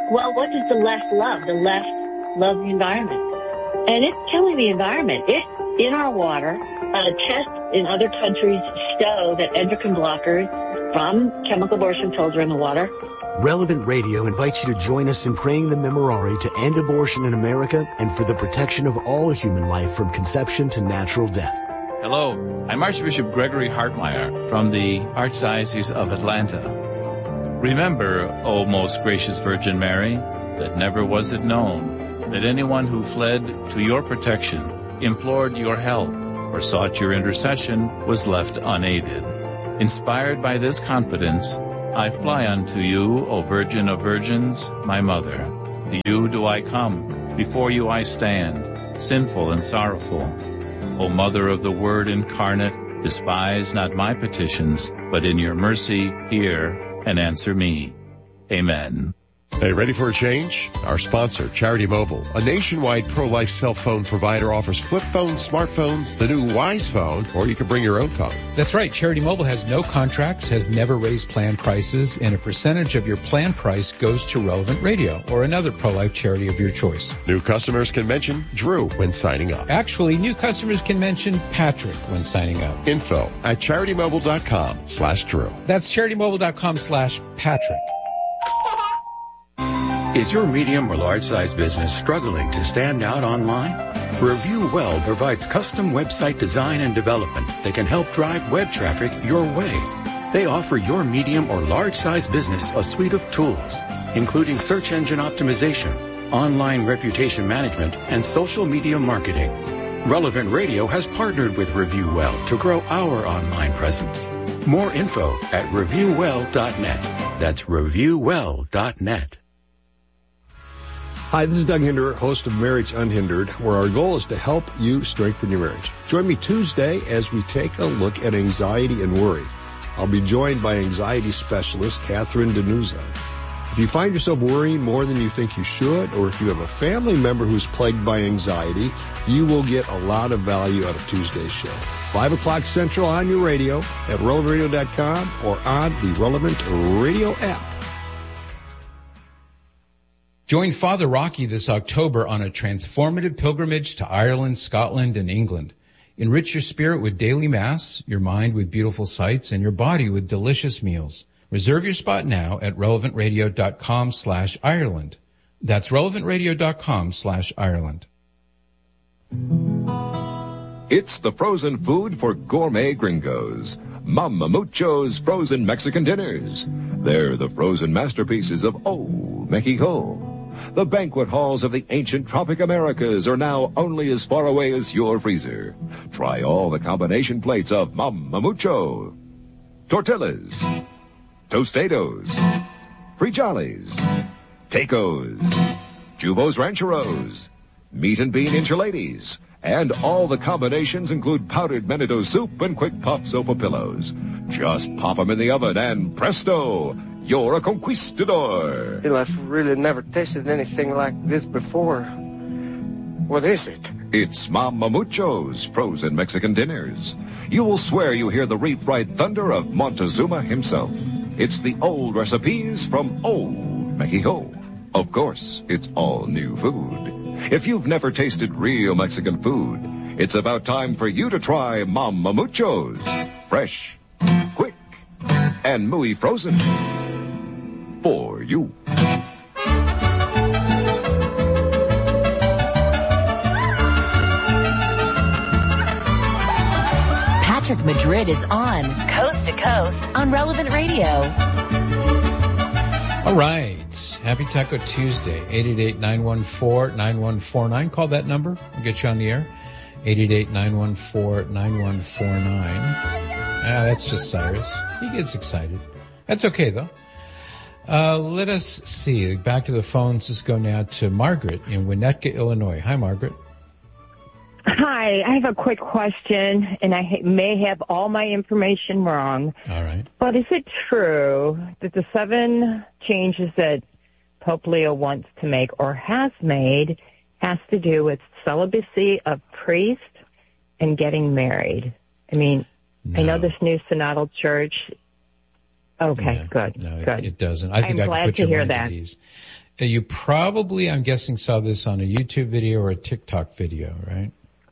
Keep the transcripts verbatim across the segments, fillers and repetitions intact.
Well, what does the left love? The left loves the environment. And it's killing the environment. It's in our water. Uh, tests in other countries show that endocrine blockers from chemical abortion pills are in the water. Relevant Radio invites you to join us in praying the Memorare to end abortion in America and for the protection of all human life from conception to natural death. Hello, I'm Archbishop Gregory Hartmeyer from the Archdiocese of Atlanta. Remember, O most gracious Virgin Mary, that never was it known that anyone who fled to your protection, implored your help, or sought your intercession was left unaided. Inspired by this confidence, I fly unto you, O Virgin of Virgins, my Mother. To you do I come, before you I stand, sinful and sorrowful. O Mother of the Word incarnate, despise not my petitions, but in your mercy hear and answer me. Amen. Hey, ready for a change? Our sponsor, Charity Mobile, a nationwide pro-life cell phone provider, offers flip phones, smartphones, the new Wise Phone, or you can bring your own phone. That's right. Charity Mobile has no contracts, has never raised plan prices, and a percentage of your plan price goes to Relevant Radio or another pro-life charity of your choice. New customers can mention Drew when signing up. Actually, new customers can mention Patrick when signing up. Info at CharityMobile.com slash Drew. That's CharityMobile.com slash Patrick. Is your medium or large-size business struggling to stand out online? Review Well provides custom website design and development that can help drive web traffic your way. They offer your medium or large-size business a suite of tools, including search engine optimization, online reputation management, and social media marketing. Relevant Radio has partnered with Review Well to grow our online presence. More info at review well dot net. That's review well dot net. Hi, this is Doug Hinderer, host of Marriage Unhindered, where our goal is to help you strengthen your marriage. Join me Tuesday as we take a look at anxiety and worry. I'll be joined by anxiety specialist Catherine Denuza. If you find yourself worrying more than you think you should, or if you have a family member who's plagued by anxiety, you will get a lot of value out of Tuesday's show. five o'clock Central on your radio at relevant radio dot com or on the Relevant Radio app. Join Father Rocky this October on a transformative pilgrimage to Ireland, Scotland, and England. Enrich your spirit with daily Mass, your mind with beautiful sights, and your body with delicious meals. Reserve your spot now at relevant radio dot com slash Ireland. That's relevant radio dot com slash Ireland. It's the frozen food for gourmet gringos. Mama Mucho's frozen Mexican dinners. They're the frozen masterpieces of Old Mexico. The banquet halls of the ancient tropic Americas are now only as far away as your freezer. Try all the combination plates of Mama Mucho. Tortillas, Tostados, Frijoles, Tacos, Jubos Rancheros, meat and bean enchiladas, and all the combinations include powdered Menado soup and quick puff sopapillos. Just pop them in the oven and presto, you're a conquistador. You know, I've really never tasted anything like this before. What is it? It's Mama Mucho's frozen Mexican dinners. You will swear you hear the refried thunder of Montezuma himself. It's the old recipes from Old Mexico. Of course, it's all new food. If you've never tasted real Mexican food, it's about time for you to try Mama Mucho's. Fresh, quick, and muy frozen. For you. Patrick Madrid is on Coast to Coast on Relevant Radio. All right. Happy Taco Tuesday. eight eight eight, nine one four, nine one four nine. Call that number. We'll get you on the air. eight eight eight, nine one four, nine one four nine. Ah, that's just Cyrus. He gets excited. That's okay, though. Uh, let us see. Back to the phones. Let's go now to Margaret in Winnetka, Illinois. Hi, Margaret. Hi. I have a quick question, and I ha- may have all my information wrong. All right. But is it true that the seven changes that Pope Leo wants to make or has made has to do with celibacy of priests and getting married? I mean, no. I know this new synodal church. Okay, yeah, good, no, good. It, it doesn't. I think I'm I glad can put to your hear mind that. at ease. Uh, You probably, I'm guessing, saw this on a YouTube video or a TikTok video, right?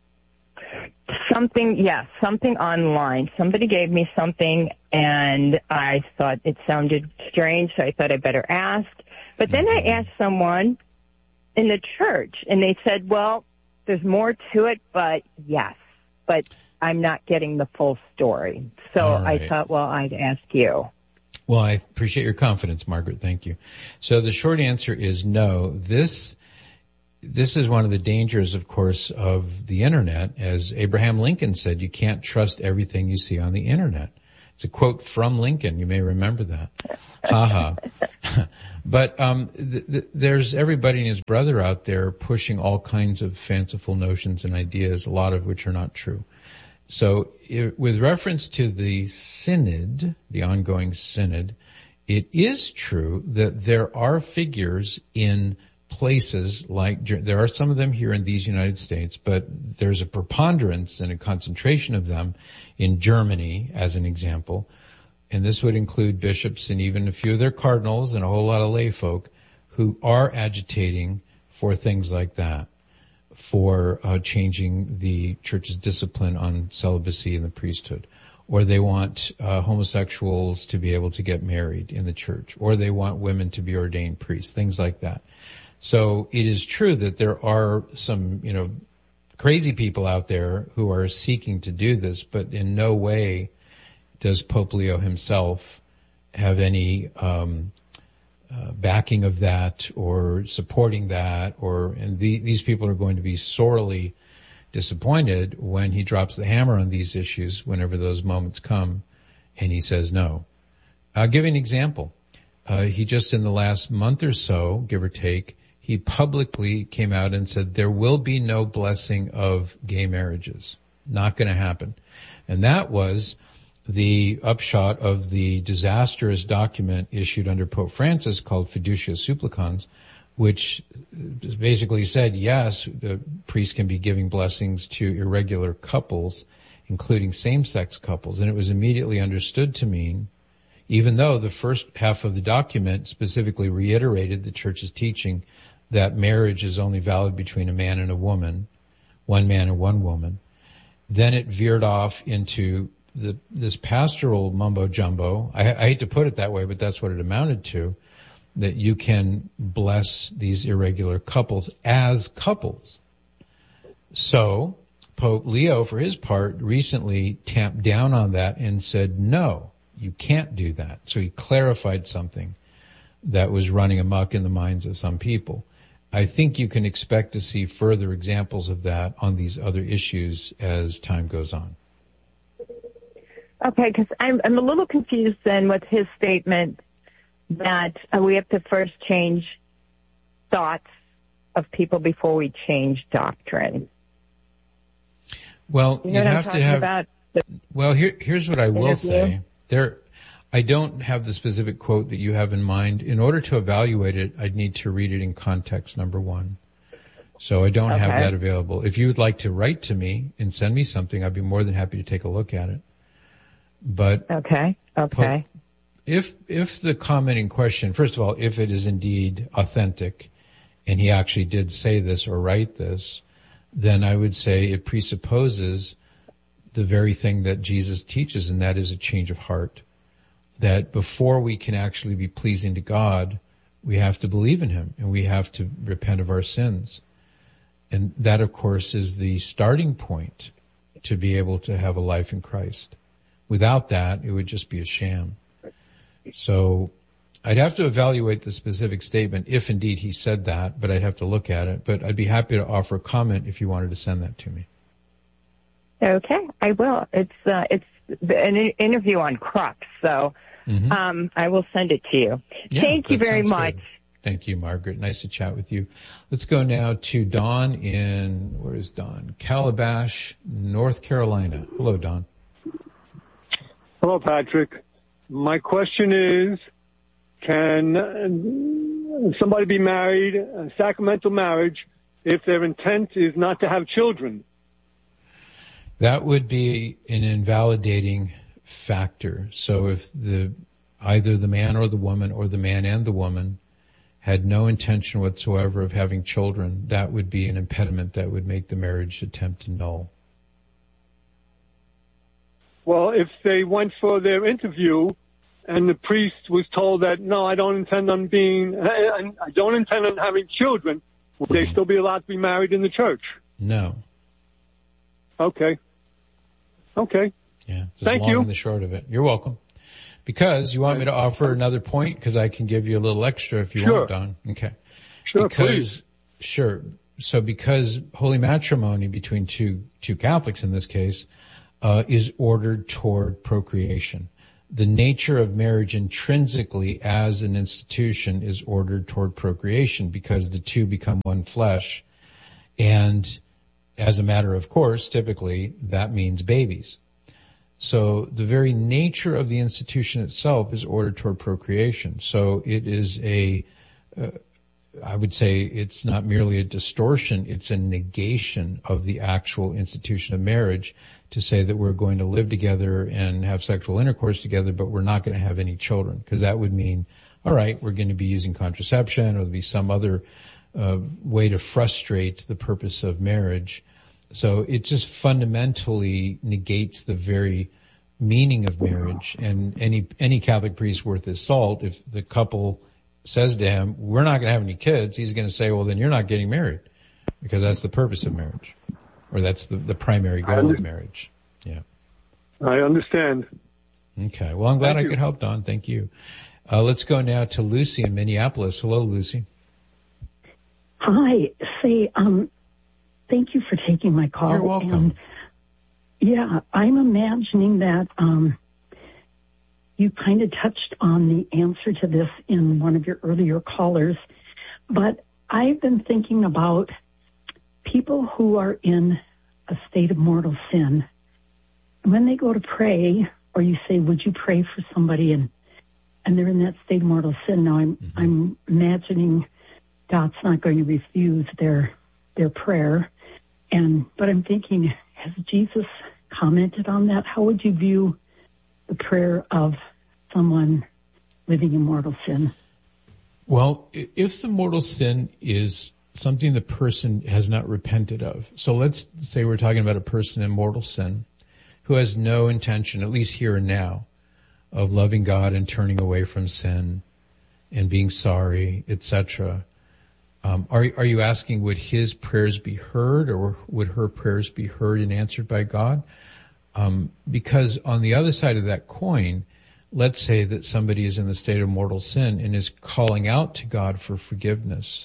Something, yes, something online. Somebody gave me something, and I thought it sounded strange, so I thought I better ask. But then I asked someone in the church, and they said, well, there's more to it, but yes, but I'm not getting the full story. So All right. I thought, well, I'd ask you. Well, I appreciate your confidence, Margaret. Thank you. So the short answer is no. This, this is one of the dangers, of course, of the internet. As Abraham Lincoln said, you can't trust everything you see on the internet. It's a quote from Lincoln. You may remember that. Ha ha. But, um, th- th- there's everybody and his brother out there pushing all kinds of fanciful notions and ideas, a lot of which are not true. So it, with reference to the synod, the ongoing synod, it is true that there are figures in places like, there are some of them here in these United States, but there's a preponderance and a concentration of them in Germany, as an example. And this would include bishops and even a few of their cardinals and a whole lot of lay folk who are agitating for things like that, for uh, changing the church's discipline on celibacy in the priesthood. Or they want uh, homosexuals to be able to get married in the church. Or they want women to be ordained priests, things like that. So it is true that there are some, you know, crazy people out there who are seeking to do this, but in no way does Pope Leo himself have any um uh, backing of that or supporting that, or and the, these people are going to be sorely disappointed when he drops the hammer on these issues whenever those moments come and he says no. I'll give you an example. Uh, he just in the last month or so, give or take, he publicly came out and said there will be no blessing of gay marriages. Not going to happen. And that was the upshot of the disastrous document issued under Pope Francis called Fiducia Supplicans, which basically said, yes, the priest can be giving blessings to irregular couples, including same-sex couples. And it was immediately understood to mean, even though the first half of the document specifically reiterated the church's teaching that marriage is only valid between a man and a woman, one man and one woman, then it veered off into the, this pastoral mumbo jumbo. I, I hate to put it that way, but that's what it amounted to, that you can bless these irregular couples as couples. So Pope Leo, for his part, recently tamped down on that and said, no, you can't do that. So he clarified something that was running amok in the minds of some people. I think you can expect to see further examples of that on these other issues as time goes on. Okay, because I'm, I'm a little confused then with his statement that uh, we have to first change thoughts of people before we change doctrine. Well, you know you what have I'm to have. About? Well, here, here's what I will interview? say. There, I don't have the specific quote that you have in mind. In order to evaluate it, I'd need to read it in context, number one. So I don't okay. have that available. If you would like to write to me and send me something, I'd be more than happy to take a look at it. But okay, okay. If if the comment in question, first of all, if it is indeed authentic, and he actually did say this or write this, then I would say it presupposes the very thing that Jesus teaches, and that is a change of heart. That before we can actually be pleasing to God, we have to believe in Him, and we have to repent of our sins. And that, of course, is the starting point to be able to have a life in Christ. Without that, it would just be a sham. So I'd have to evaluate the specific statement if indeed he said that, but I'd have to look at it. But I'd be happy to offer a comment if you wanted to send that to me. Okay, I will. It's uh, it's an interview on Crux, so mm-hmm. um, I will send it to you. Yeah, Thank you very much. Good. Thank you, Margaret. Nice to chat with you. Let's go now to Dawn in, where is Dawn? Calabash, North Carolina. Hello, Dawn. Hello, Patrick. My question is, can somebody be married, a sacramental marriage, if their intent is not to have children? That would be an invalidating factor. So if the either the man or the woman or the man and the woman had no intention whatsoever of having children, that would be an impediment that would make the marriage attempt null. Well, if they went for their interview and the priest was told that, no, I don't intend on being, I don't intend on having children, would they still be allowed to be married in the church? No. Okay. Okay. Yeah. It's Thank long you. and the short of it. You're welcome. Because you want me to offer another point? Because I can give you a little extra if you Sure. want, Don. Okay. Sure, because, please. Sure. So because holy matrimony between two, two Catholics in this case, uh, is ordered toward procreation. The nature of marriage intrinsically as an institution is ordered toward procreation because the two become one flesh. And as a matter of course, typically that means babies. So the very nature of the institution itself is ordered toward procreation. So it is a, uh, I would say it's not merely a distortion, it's a negation of the actual institution of marriage to say that we're going to live together and have sexual intercourse together, but we're not going to have any children. Because that would mean, all right, we're going to be using contraception or there'll be some other uh, way to frustrate the purpose of marriage. So it just fundamentally negates the very meaning of marriage. And any any Catholic priest worth his salt, if the couple says to him, we're not going to have any kids, he's going to say, well, then you're not getting married, because that's the purpose of marriage, or that's the, the primary goal of marriage. Yeah. I understand. Okay. Well, I'm glad Thank I you. could help, Don. Thank you. Uh, let's go now to Lucy in Minneapolis. Hello, Lucy. Hi. Say, um, thank you for taking my call. You're welcome. And yeah, I'm imagining that um, you kind of touched on the answer to this in one of your earlier callers, but I've been thinking about people who are in a state of mortal sin. When they go to pray, or you say, would you pray for somebody, and and they're in that state of mortal sin. Now I'm mm-hmm. I'm imagining God's not going to refuse their their prayer. And but I'm thinking, has Jesus commented on that? How would you view the prayer of someone living in mortal sin? Well, if the mortal sin is something the person has not repented of, so let's say we're talking about a person in mortal sin who has no intention, at least here and now, of loving God and turning away from sin and being sorry, et cetera. Um, are, are you asking, would his prayers be heard, or would her prayers be heard and answered by God? Um, because on the other side of that coin, let's say that somebody is in the state of mortal sin and is calling out to God for forgiveness.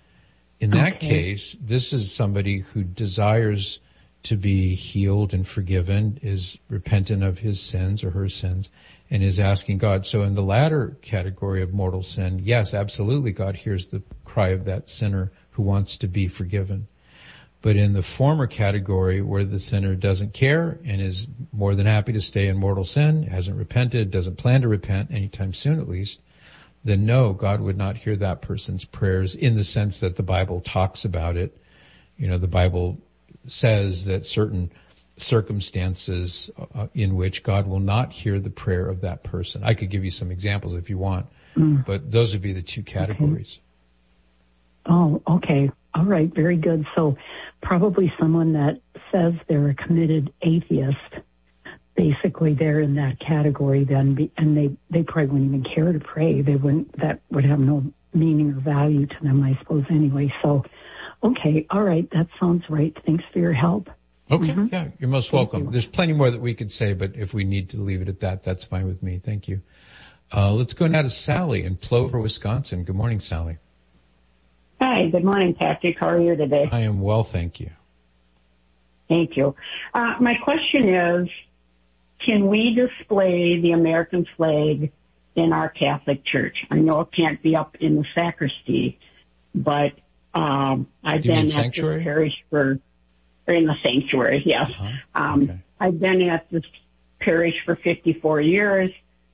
In that Okay. case, this is somebody who desires to be healed and forgiven, is repentant of his sins or her sins, and is asking God. So in the latter category of mortal sin, yes, absolutely, God hears the cry of that sinner who wants to be forgiven. But in the former category, where the sinner doesn't care and is more than happy to stay in mortal sin, hasn't repented, doesn't plan to repent anytime soon at least, then no, God would not hear that person's prayers in the sense that the Bible talks about it. You know, the Bible says that certain circumstances uh, in which God will not hear the prayer of that person. I could give you some examples if you want, mm. but those would be the two categories. Okay. Oh, okay. All right. Very good. So probably someone that says they're a committed atheist, basically they're in that category then, be, and they, they probably wouldn't even care to pray. They wouldn't, that would have no meaning or value to them, I suppose, anyway. So, okay. All right. That sounds right. Thanks for your help. Okay. Mm-hmm. Yeah. You're most welcome. You. There's plenty more that we could say, but if we need to leave it at that, that's fine with me. Thank you. Uh, let's go now to Sally in Plover, Wisconsin. Good morning, Sally. Hi. Good morning, Patrick. How are you today? I am well, thank you. Thank you. Uh, my question is, can we display the American flag in our Catholic Church? I know it can't be up in the sacristy, but um, I've you been mean at sanctuary? this parish for, or in the sanctuary, yes. Uh-huh. Um, okay. I've been at this parish for fifty-four years,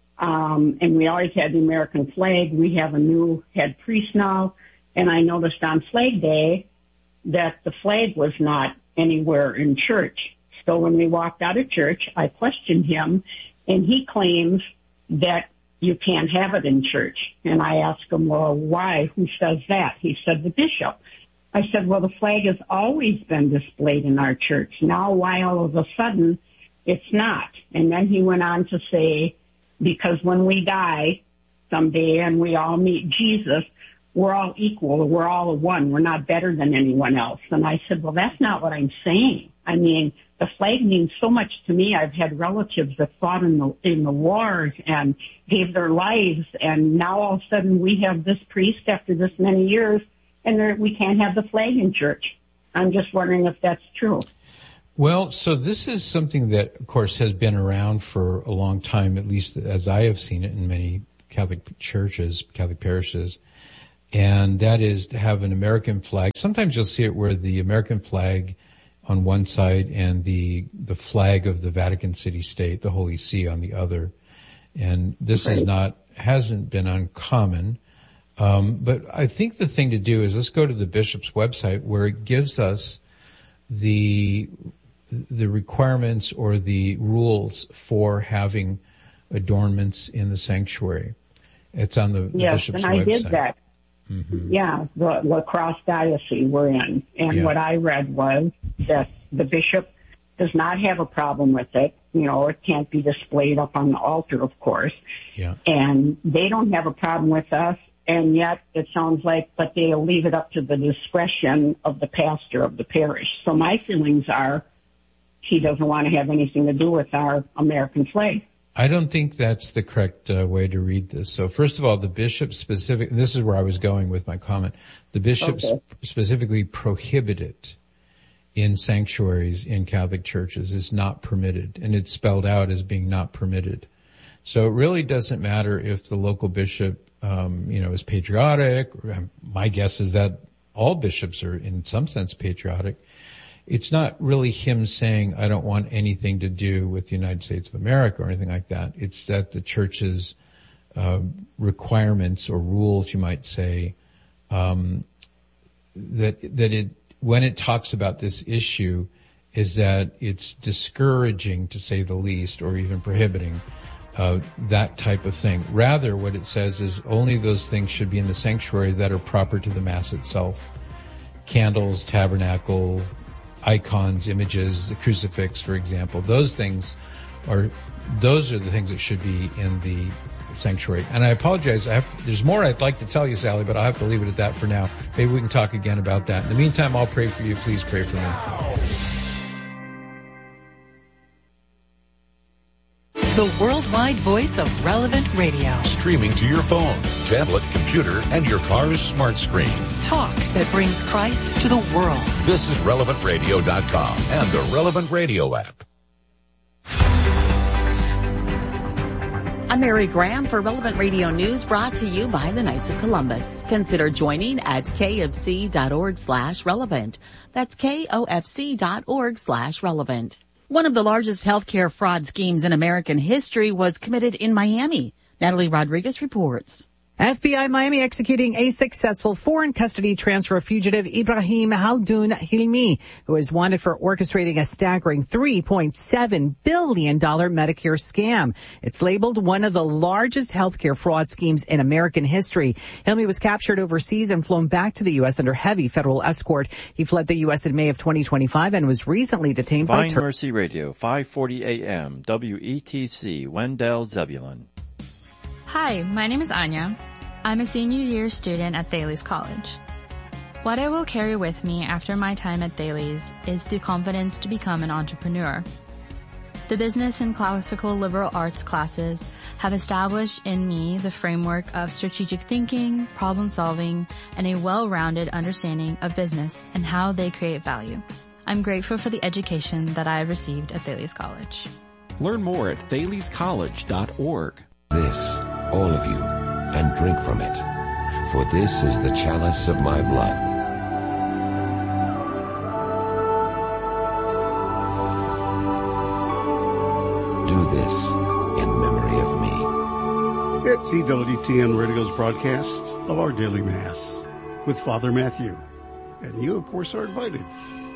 um, and we always had the American flag. We have a new head priest now, and I noticed on Flag Day that the flag was not anywhere in church. So when we walked out of church, I questioned him, and he claims that you can't have it in church. And I asked him, well, why? Who says that? He said, the bishop. I said, well, the flag has always been displayed in our church. Now why all of a sudden it's not? And then he went on to say, because when we die someday and we all meet Jesus, we're all equal. We're all one. We're not better than anyone else. And I said, well, that's not what I'm saying. I mean, the flag means so much to me. I've had relatives that fought in the in the wars and gave their lives, and now all of a sudden we have this priest after this many years, and there, we can't have the flag in church. I'm just wondering if that's true. Well, so this is something that, of course, has been around for a long time, at least as I have seen it in many Catholic churches, Catholic parishes, and that is to have an American flag. Sometimes you'll see it where the American flag on one side and the the flag of the Vatican City State, the Holy See, on the other. And this is not, hasn't been uncommon. Um, but I think the thing to do is let's go to the bishop's website where it gives us the the requirements or the rules for having adornments in the sanctuary. It's on the, the yes, bishop's and I website. did that. Mm-hmm. Yeah, the La Crosse Diocese we're in. And Yeah. what I read was that the bishop does not have a problem with it. You know, it can't be displayed up on the altar, of course. Yeah. And they don't have a problem with us. And yet it sounds like, but they'll leave it up to the discretion of the pastor of the parish. So my feelings are he doesn't want to have anything to do with our American flag. I don't think that's the correct uh, way to read this. So first of all, the bishop specific, and this is where I was going with my comment, the bishop Okay. sp- specifically prohibited in sanctuaries in Catholic churches is not permitted, and it's spelled out as being not permitted. So it really doesn't matter if the local bishop, um, you know, is patriotic. Or, um, my guess is that all bishops are in some sense patriotic. It's not really him saying, I don't want anything to do with the United States of America or anything like that. It's that the church's uh, requirements or rules, you might say, um, that that it when it talks about this issue is that it's discouraging, to say the least, or even prohibiting uh, that type of thing. Rather, what it says is only those things should be in the sanctuary that are proper to the Mass itself. Candles, tabernacle, icons, images, the crucifix, for example. Those things are, those are the things that should be in the sanctuary. And I apologize. I have to, there's more I'd like to tell you, Sally, but I'll have to leave it at that for now. Maybe we can talk again about that. In the meantime, I'll pray for you. Please pray for me. The worldwide voice of Relevant Radio. Streaming to your phone, tablet, computer, and your car's smart screen. Talk that brings Christ to the world. This is relevant radio dot com and the Relevant Radio app. I'm Mary Graham for Relevant Radio News, brought to you by the Knights of Columbus. Consider joining at kfc.org slash relevant. That's kofc.org slash relevant. One of the largest healthcare fraud schemes in American history was committed in Miami. Natalie Rodriguez reports. F B I Miami executing a successful foreign custody transfer fugitive Ibrahim Haldoun Hilmi, who is wanted for orchestrating a staggering three point seven billion dollars Medicare scam. It's labeled one of the largest healthcare fraud schemes in American history. Hilmi was captured overseas and flown back to the U S under heavy federal escort. He fled the U S in May of twenty twenty-five and was recently detained Divine by Tur- Mercy Radio, five forty A M, W E T C, Wendell, Zebulon. Hi, my name is Anya. I'm a senior year student at Thales College. What I will carry with me after my time at Thales is the confidence to become an entrepreneur. The business and classical liberal arts classes have established in me the framework of strategic thinking, problem solving, and a well-rounded understanding of business and how they create value. I'm grateful for the education that I have received at Thales College. Learn more at thales college dot org. This, all of you, and drink from it, for this is the chalice of my blood. Do this in memory of me. It's E W T N Radio's broadcast of our daily Mass with Father Matthew. And you, of course, are invited.